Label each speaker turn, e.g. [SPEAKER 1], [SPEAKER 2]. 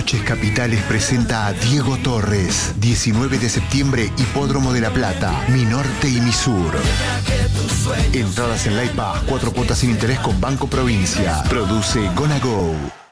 [SPEAKER 1] Noches Capitales presenta a Diego Torres. 19 de septiembre, Hipódromo de La Plata. Mi Norte y Mi Sur. Entradas en Live Pass, 4 cuotas sin interés con Banco Provincia. Produce Gonna Go.